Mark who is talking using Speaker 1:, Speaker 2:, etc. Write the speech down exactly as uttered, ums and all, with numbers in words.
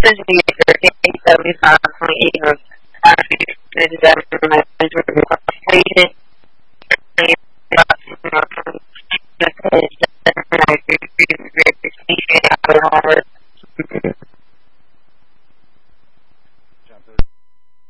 Speaker 1: Essentially, you're getting seventy-five point eight of actually that my patient